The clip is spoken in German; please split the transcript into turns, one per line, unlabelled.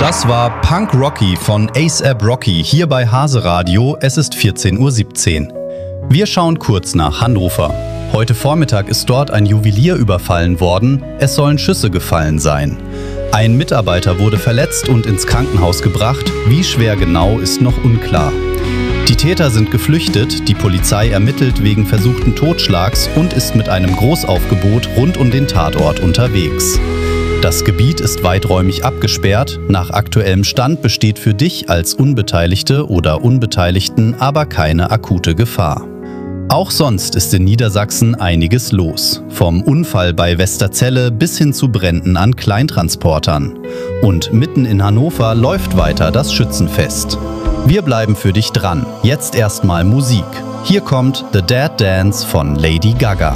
Das war Punk Rocky von A$AP Rocky hier bei Hase Radio. Es ist 14:17 Uhr. Wir schauen kurz nach Hannover. Heute Vormittag ist dort ein Juwelier überfallen worden. Es sollen Schüsse gefallen sein. Ein Mitarbeiter wurde verletzt und ins Krankenhaus gebracht. Wie schwer genau, ist noch unklar. Die Täter sind geflüchtet. Die Polizei ermittelt wegen versuchten Totschlags und ist mit einem Großaufgebot rund um den Tatort unterwegs. Das Gebiet ist weiträumig abgesperrt. Nach aktuellem Stand besteht für dich als Unbeteiligte oder Unbeteiligten aber keine akute Gefahr. Auch sonst ist in Niedersachsen einiges los. Vom Unfall bei Westerzelle bis hin zu Bränden an Kleintransportern. Und mitten in Hannover läuft weiter das Schützenfest. Wir bleiben für dich dran. Jetzt erstmal Musik. Hier kommt The Dead Dance von Lady Gaga.